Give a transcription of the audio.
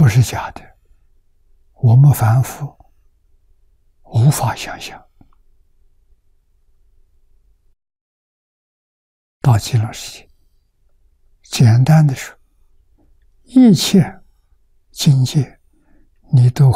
是假的，我们凡夫无法想象。到极乐世界，简单的说，一切境界你都